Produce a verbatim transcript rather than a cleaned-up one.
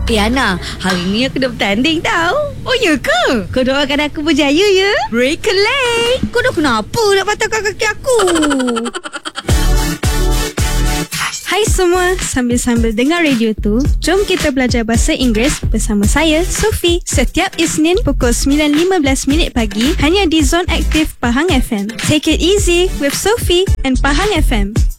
Eh Ana, hari ni aku dah bertanding tau. Oh ya ke? Kau doakan aku berjaya ya. Break a leg. Kau dah kenapa nak patahkan kaki aku? Hai semua, sambil-sambil dengar radio tu, jom kita belajar bahasa Inggeris bersama saya, Sophie. Setiap Isnin pukul sembilan lima belas minit pagi hanya di Zone Aktif Pahang F M. Take it easy with Sophie and Pahang F M.